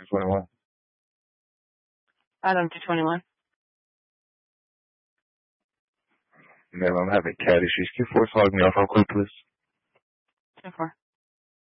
221. Adam 221. Ma'am, I'm having cat issues. Can you force log me off real quick, please? 2-4.